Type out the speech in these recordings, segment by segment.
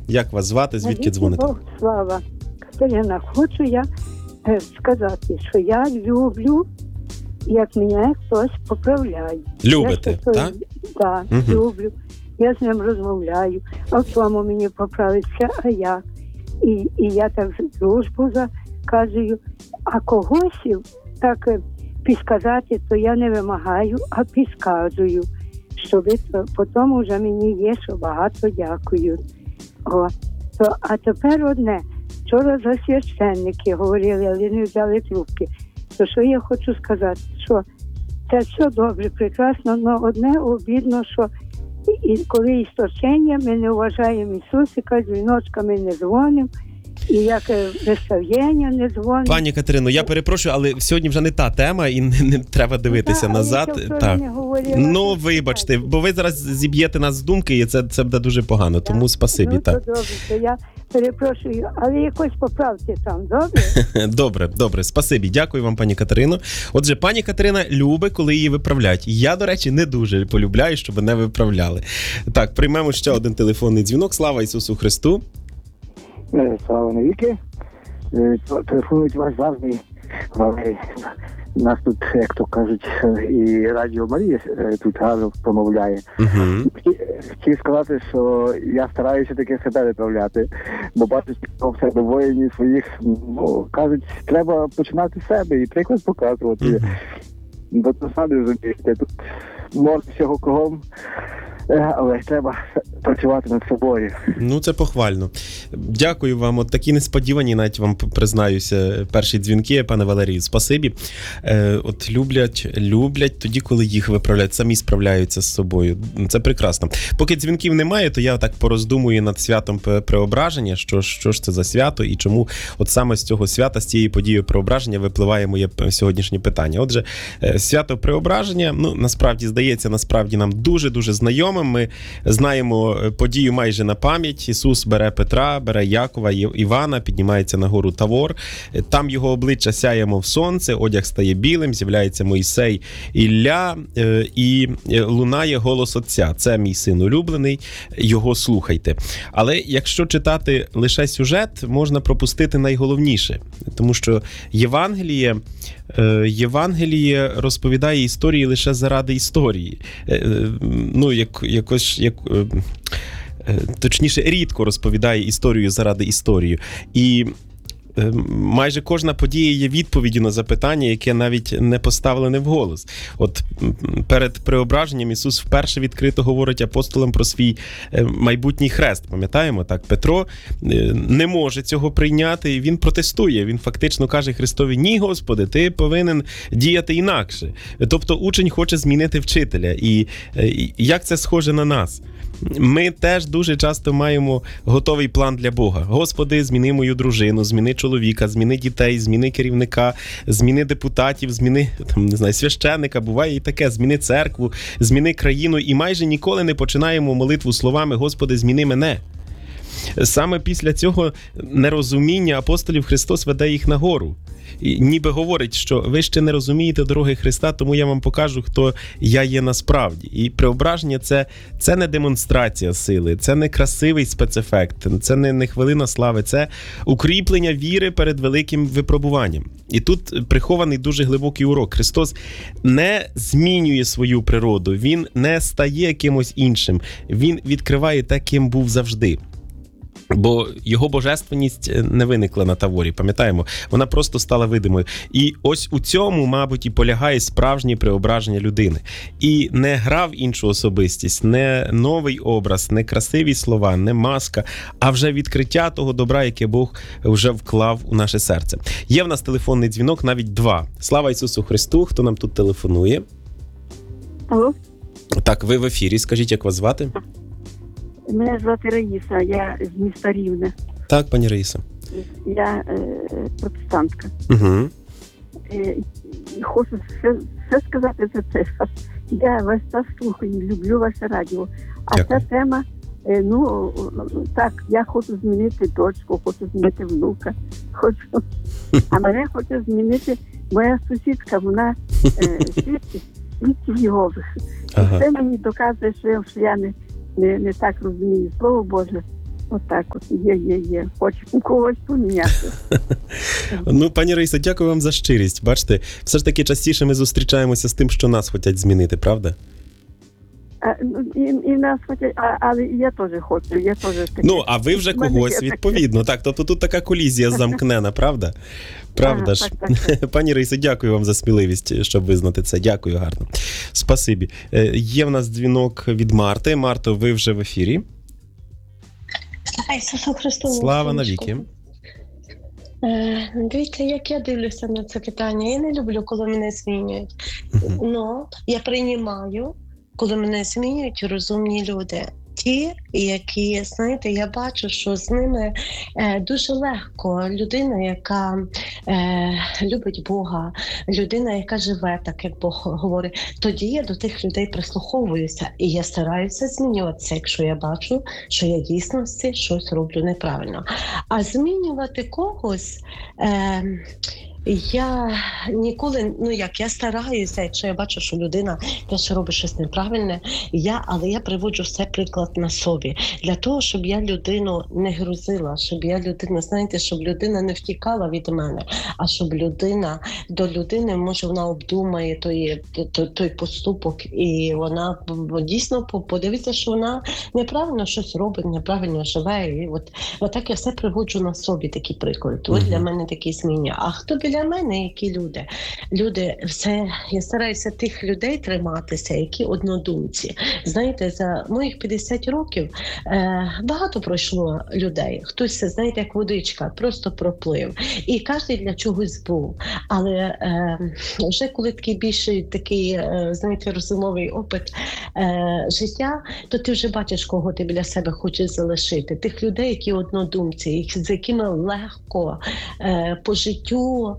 Як вас звати? Звідки дзвоните? Бог слава. Катерина, хочу я сказати, що я люблю, як мене хтось поправляє. Любите, так? Так, люблю. Я з ним розмовляю, а в тому мені поправиться, а як? І я так дружбу заказую. А когось так підказати, то я не вимагаю, а підказую. Щоб потім вже мені є, що багато дякую. А тепер одне. Вчора за священники говорили, але не взяли трубки. То що я хочу сказати, що це все добре, прекрасно, але одне обідно, що коли істочення, ми не вважаємо Ісусика, дзвіночка ми не дзвонимо, і як виставлення не дзвонимо. Пані Катерино, я перепрошую, але сьогодні вже не та тема, і не треба дивитися назад. Так. Ну, вибачте, бо ви зараз зіб'єте нас з думки, і це буде дуже погано, тому спасибі. Ну, то добре, то я перепрошую, але якось поправте там, добре? Добре, спасибі, дякую вам, пані Катерино. Отже, пані Катерина любить, коли її виправляють. Я, до речі, не дуже полюбляю, щоб не виправляли. Так, приймемо ще один телефонний дзвінок. Слава Ісусу Христу! Слава навіки. Телефонують вас завжди. Нас тут, як то кажуть, і Радіо Марія тут гарно промовляє. Хотів сказати, що я стараюся таки себе виправляти, бо бачу, що в себе воїнів своїх, кажуть, треба починати з себе і приклад показувати. Бо то самі розумієте, тут можна всього кругом, але треба працювати над собою. Ну, це похвально. Дякую вам. От такі несподівані, навіть вам признаюся, перші дзвінки, пане Валерію, спасибі. От люблять тоді, коли їх виправляють, самі справляються з собою. Це прекрасно. Поки дзвінків немає, то я так пороздумую над святом Преображення, що ж це за свято і чому от саме з цього свята, з цієї події Преображення випливає моє сьогоднішнє питання. Отже, свято Преображення, насправді, здається, нам дуже-дуже знайомим. Ми знаємо подію майже на пам'ять. Ісус бере Петра, бере Якова, Івана, піднімається на гору Тавор. Там його обличчя сяє, мов сонце, одяг стає білим, з'являється Мойсей, Ілля, і лунає голос Отця. Це мій син улюблений, його слухайте. Але якщо читати лише сюжет, можна пропустити найголовніше. Тому що Євангеліє розповідає історії лише заради історії. Точніше, рідко розповідає історію заради історії. І майже кожна подія є відповіддю на запитання, яке навіть не поставлене вголос. От перед Преображенням Ісус вперше відкрито говорить апостолам про свій майбутній хрест. Пам'ятаємо, так? Петро не може цього прийняти, і він протестує. Він фактично каже Христові: «Ні, Господи, ти повинен діяти інакше». Тобто учень хоче змінити вчителя. І як це схоже на нас? Ми теж дуже часто маємо готовий план для Бога. Господи, зміни мою дружину, зміни чоловіка, зміни дітей, зміни керівника, зміни депутатів, зміни священника, буває і таке, зміни церкву, зміни країну. І майже ніколи не починаємо молитву словами: «Господи, зміни мене». Саме після цього нерозуміння апостолів Христос веде їх на гору. І ніби говорить, що ви ще не розумієте дороги Христа, тому я вам покажу, хто я є насправді. І Преображення – це не демонстрація сили, це не красивий спецефект, це не хвилина слави, це укріплення віри перед великим випробуванням. І тут прихований дуже глибокий урок. Христос не змінює свою природу, Він не стає кимось іншим, Він відкриває те, ким був завжди. Бо його божественність не виникла на Таворі, пам'ятаємо? Вона просто стала видимою. І ось у цьому, мабуть, і полягає справжнє преображення людини. І не гра в іншу особистість, не новий образ, не красиві слова, не маска, а вже відкриття того добра, яке Бог вже вклав у наше серце. Є в нас телефонний дзвінок, навіть 2. Слава Ісусу Христу! Хто нам тут телефонує? Алло? Так, ви в ефірі. Скажіть, як вас звати? Мене звати Раїса, я з міста Рівне. Так, пані Раїса. Я протестантка. Угу. Хочу все сказати за це. Я вас слухаю, люблю ваше радіо. А Дякую. ця тема, так, я хочу змінити дочку, хочу змінити внука. А мене хоче змінити моя сусідка, вона свідків Єгових. Ага. Це мені доказує, що я не так розумію Слово Боже. Отак от є. Хочемо когось поміняти. Ну, пані Раїсо, дякую вам за щирість. Бачите, все ж таки частіше ми зустрічаємося з тим, що нас хочуть змінити, правда? І нас хочуть, але я теж хочу, я теж таке. Ну, а ви вже когось, відповідно. Так, тобто тут така колізія замкнена, правда? Правда ж. Так. Пані Раїсо, дякую вам за сміливість, щоб визнати це. Дякую, гарно. Спасибі. Є в нас дзвінок від Марти. Марто, ви вже в ефірі. Слава Ісусу Христу! Слава навіки. Дивіться, як я дивлюся на це питання. Я не люблю, коли мене змінюють. Но я приймаю, коли мене змінюють розумні люди. Ті, які, знаєте, я бачу, що з ними дуже легко. Людина, яка любить Бога, людина, яка живе так, як Бог говорить, тоді я до тих людей прислуховуюся. І я стараюся змінюватися, якщо я бачу, що я дійсності щось роблю неправильно. А змінювати когось... Я ніколи, я стараюся, якщо я бачу, що людина теж робить щось неправильне, але я приводжу все приклад на собі. Для того, щоб я людину не грузила, щоб я людина, знаєте, щоб людина не втікала від мене, а щоб людина до людини, може, вона обдумає той поступок, і вона дійсно подивиться, що вона неправильно щось робить, неправильно живе. І от так я все приводжу на собі, такий приклад. От для мене такі зміни. А хто для мене, які люди? Я стараюся тих людей триматися, які однодумці. Знаєте, за моїх 50 років багато пройшло людей. Хтось, знаєте, як водичка, просто проплив. І кожен для чогось був. Але вже коли такий, знаєте, розумовий опит життя, то ти вже бачиш, кого ти біля себе хочеш залишити. Тих людей, які однодумці, з якими легко по життю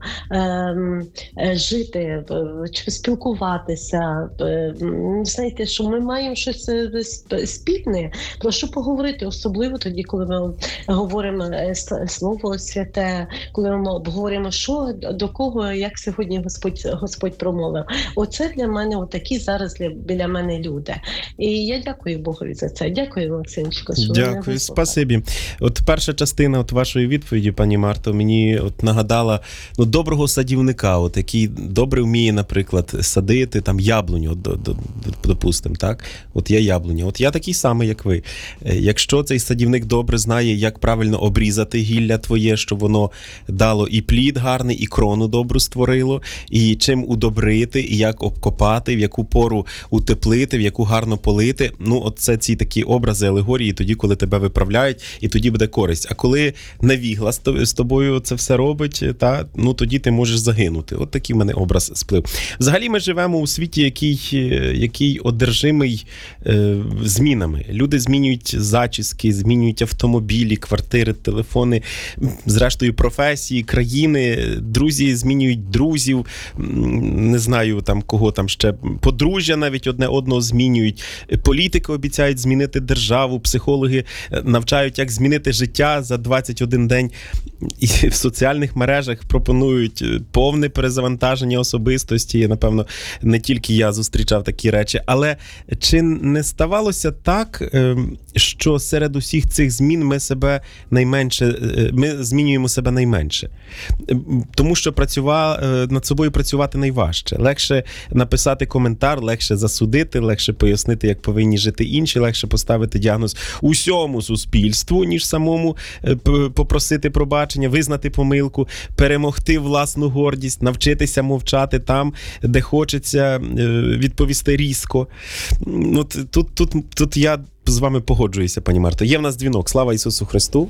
жити, спілкуватися. Знаєте, що ми маємо щось спільне, про що поговорити, особливо тоді, коли ми говоримо Слово Святе, коли ми обговорюємо, що, до кого, як сьогодні Господь промовив. Оце для мене, отакі зараз біля мене люди. І я дякую Богові за це. Дякую, Максимчику, що ви мене Дякую, спасибі. От перша частина вашої відповіді, пані Марто, мені нагадала доброго садівника, який добре вміє, наприклад, садити там яблуню, допустимо, так? От я яблуня. От я такий самий, як ви. Якщо цей садівник добре знає, як правильно обрізати гілля твоє, щоб воно дало і плід гарний, і крону добру створило, і чим удобрити, і як обкопати, в яку пору утеплити, в яку гарно полити. От це ці такі образи, алегорії, тоді, коли тебе виправляють, і тоді буде користь. А коли невігла з тобою це все робить, тоді ти можеш загинути. От такий в мене образ сплив. Взагалі ми живемо у світі, який одержимий змінами. Люди змінюють зачіски, змінюють автомобілі, квартири, телефони, зрештою професії, країни, друзі змінюють друзів, не знаю там кого там ще, подружжя навіть одне одного змінюють, політики обіцяють змінити державу, психологи навчають, як змінити життя за 21 день, і в соціальних мережах пропонують повне перезавантаження особистості. Напевно, не тільки я зустрічав такі речі. Але чи не ставалося так, що серед усіх цих змін ми змінюємо себе найменше? Тому що над собою працювати найважче. Легше написати коментар, легше засудити, легше пояснити, як повинні жити інші, легше поставити діагноз усьому суспільству, ніж самому попросити пробачення, визнати помилку, перемогти власну гордість, навчитися мовчати там, де хочеться відповісти різко. Тут я з вами погоджуюся, пані Марто. Є в нас дзвінок. Слава Ісусу Христу.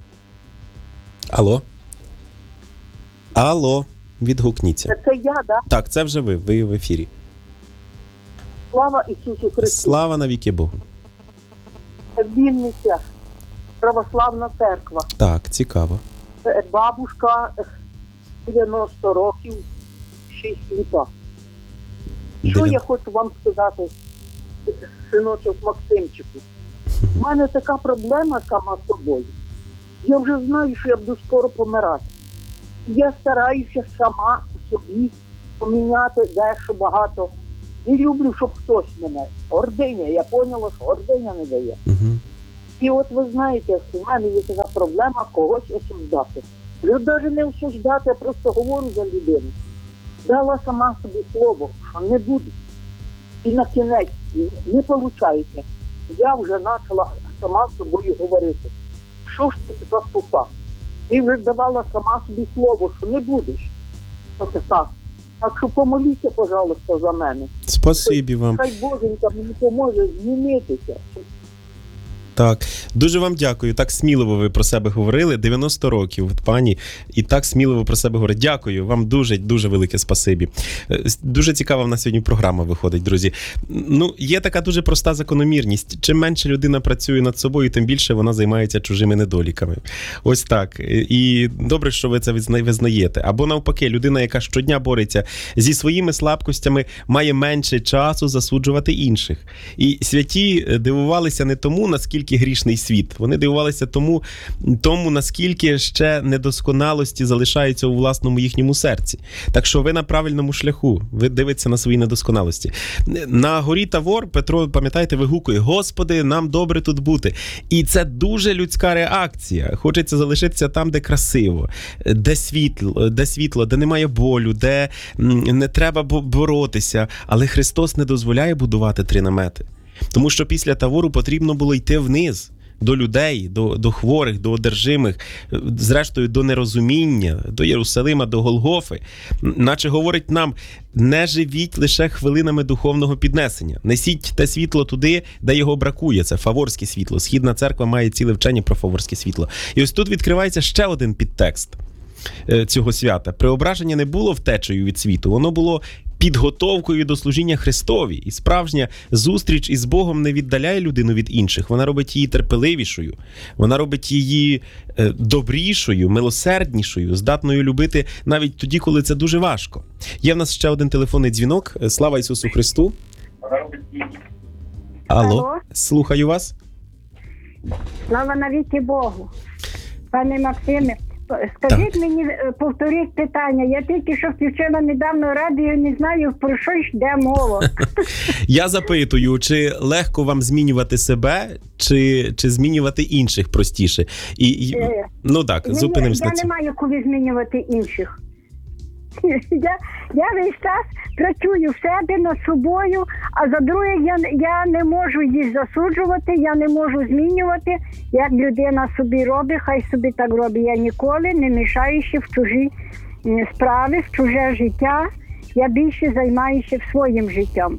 Алло, відгукніться. Це я, да? Так, це вже ви в ефірі. Слава Ісусу Христу. Слава навіки Богу. Вінниця, православна церква. Так, цікаво. Бабушка 90 років, 6 літа. Що я хочу вам сказати, синочок Максимчику? У мене така проблема сама з собою. Я вже знаю, що я буду скоро помирати. Я стараюся сама собі поміняти дещо багато. Не люблю, щоб хтось мене. Гординя, я поняла, що гординя не дає. І от ви знаєте, в мене є така проблема когось осуждати. Я навіть не осуждати, я просто говорю за людину. Дала сама собі слово, що не буде. І на кінець не виходить. Я вже почала сама з собою говорити. Що ж ти за ступа? Ти вже давала сама собі слово, що не будеш. Оце так. Так що помоліться, пожалуйста, за мене. Спасибі вам. Хай Боженька мені поможе змінитися. Так, дуже вам дякую. Так сміливо ви про себе говорили. 90 років, пані, і так сміливо про себе говорите. Дякую вам дуже велике спасибі. Дуже цікава в нас сьогодні програма виходить, друзі. Ну, є така дуже проста закономірність. Чим менше людина працює над собою, тим більше вона займається чужими недоліками. Ось так. І добре, що ви це визнаєте. Або навпаки, людина, яка щодня бореться зі своїми слабкостями, має менше часу засуджувати інших. І святі дивувалися не тому, наскільки грішний світ. Вони дивувалися тому, наскільки ще недосконалості залишаються у власному їхньому серці. Так що ви на правильному шляху. Ви дивитеся на свої недосконалості. На горі Тавор Петро, пам'ятаєте, вигукує: "Господи, нам добре тут бути". І це дуже людська реакція. Хочеться залишитися там, де красиво, де світло, де немає болю, де не треба боротися. Але Христос не дозволяє будувати 3 намети. Тому що після Тавору потрібно було йти вниз, до людей, до хворих, до одержимих, зрештою до нерозуміння, до Єрусалима, до Голгофи. Наче говорить нам: не живіть лише хвилинами духовного піднесення. Несіть те світло туди, де його бракує. Це фаворське світло. Східна церква має ціле вчення про фаворське світло. І ось тут відкривається ще один підтекст цього свята. Преображення не було втечею від світу, воно було підготовкою до служіння Христові. І справжня зустріч із Богом не віддаляє людину від інших, вона робить її терпеливішою, вона робить її добрішою, милосерднішою, здатною любити навіть тоді, коли це дуже важко. Є в нас ще один телефонний дзвінок. Слава Ісусу Христу. Алло, слухаю вас. Слава навіки Богу. Пане Максиме, скажіть мені, повторіть питання. Я тільки що включила недавно радіо, не знаю, про що йде мова. Я запитую, чи легко вам змінювати себе, чи змінювати інших простіше? Ну так, зупинимось на цьому. Я не маю коли змінювати інших. Я весь час працюю в себе над собою, а за друге я не можу їх засуджувати, я не можу змінювати, як людина собі робить, хай собі так робить. Я ніколи не мішаючи в чужі справи, в чуже життя, я більше займаюся своїм життям.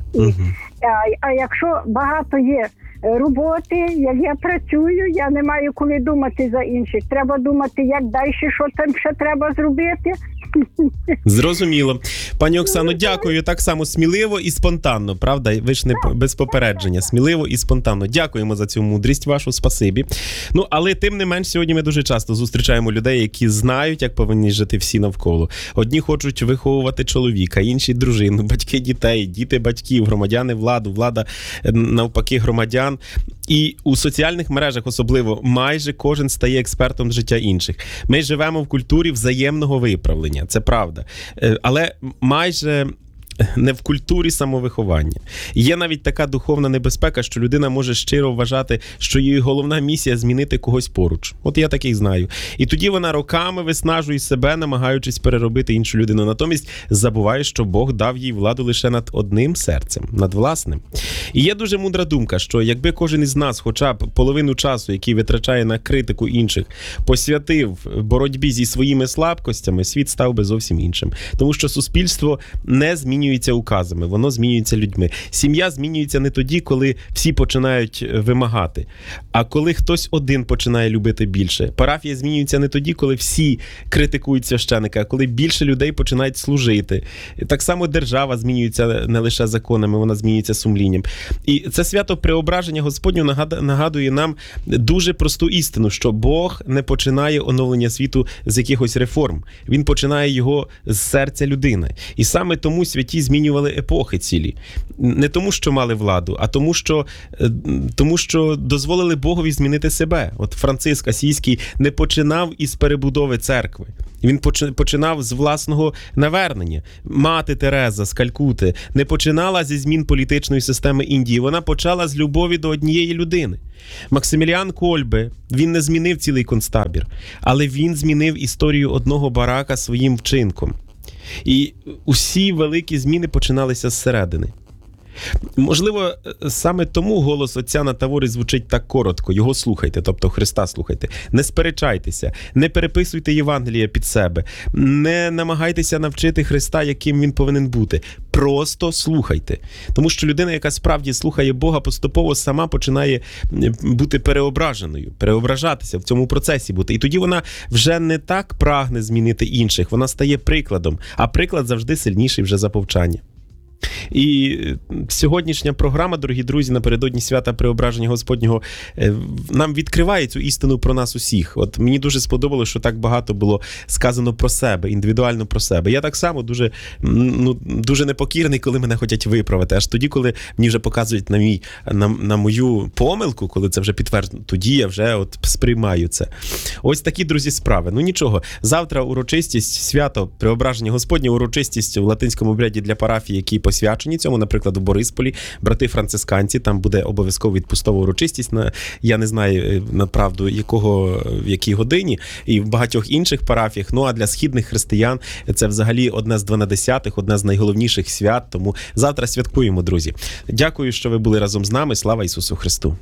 А якщо багато є роботи, як я працюю, я не маю коли думати за інших. Треба думати, як далі, що там ще треба зробити. Зрозуміло. Пані Оксано, дякую. Так само сміливо і спонтанно, правда? Ви ж не без попередження. Сміливо і спонтанно. Дякуємо за цю мудрість вашу, спасибі. Ну, але тим не менш, сьогодні ми дуже часто зустрічаємо людей, які знають, як повинні жити всі навколо. Одні хочуть виховувати чоловіка, інші дружину, батьки дітей, діти батьків, громадяни владу, влада навпаки громадян. І у соціальних мережах особливо майже кожен стає експертом з життя інших. Ми живемо в культурі взаємного виправлення, це правда. Але майже не в культурі самовиховання. Є навіть така духовна небезпека, що людина може щиро вважати, що її головна місія – змінити когось поруч. От я таких знаю. І тоді вона роками виснажує себе, намагаючись переробити іншу людину. Натомість забуває, що Бог дав їй владу лише над одним серцем, над власним. І є дуже мудра думка, що якби кожен із нас хоча б половину часу, який витрачає на критику інших, посвятив боротьбі зі своїми слабкостями, світ став би зовсім іншим. Тому що суспільство не змінюється указами, воно змінюється людьми. Сім'я змінюється не тоді, коли всі починають вимагати, а коли хтось один починає любити більше. Парафія змінюється не тоді, коли всі критикують священика, а коли більше людей починають служити. Так само держава змінюється не лише законами, вона змінюється сумлінням. І це свято Преображення Господню нагадує нам дуже просту істину, що Бог не починає оновлення світу з якихось реформ. Він починає його з серця людини. І саме тому святі житті змінювали епохи цілі. Не тому, що мали владу, а тому, що дозволили Богові змінити себе. От Франциск Асійський не починав із перебудови церкви. Він починав з власного навернення. Мати Тереза з Калькути не починала зі змін політичної системи Індії. Вона почала з любові до однієї людини. Максиміліан Кольбе, він не змінив цілий концтабір, але він змінив історію одного барака своїм вчинком. І усі великі зміни починалися зсередини. Можливо, саме тому голос отця на таворі звучить так коротко. Його слухайте, тобто Христа слухайте. Не сперечайтеся, не переписуйте Євангелія під себе, не намагайтеся навчити Христа, яким він повинен бути. Просто слухайте. Тому що людина, яка справді слухає Бога, поступово сама починає бути переображеною, переображатися в цьому процесі бути. І тоді вона вже не так прагне змінити інших, вона стає прикладом, а приклад завжди сильніший вже за повчання. І сьогоднішня програма, дорогі друзі, напередодні свята Преображення Господнього нам відкриває цю істину про нас усіх. От мені дуже сподобалося, що так багато було сказано про себе, індивідуально про себе. Я так само дуже непокірний, коли мене хочуть виправити. Аж тоді, коли мені вже показують на мою помилку, коли це вже підтверджено, тоді я вже от сприймаю це. Ось такі, друзі, справи. Ну нічого, завтра урочистість, свято Преображення Господнього, урочистість в латинському обряді для парафії, які посвячені цьому, наприклад, у Борисполі, брати францисканці, там буде обов'язково відпустова урочистість, я не знаю, направду, в якій годині, і в багатьох інших парафіях. Ну, а для східних християн це взагалі одне з 12-х, одне з найголовніших свят, тому завтра святкуємо, друзі. Дякую, що ви були разом з нами. Слава Ісусу Христу!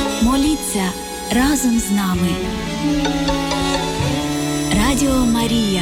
Моліться разом з нами. Радіо Марія.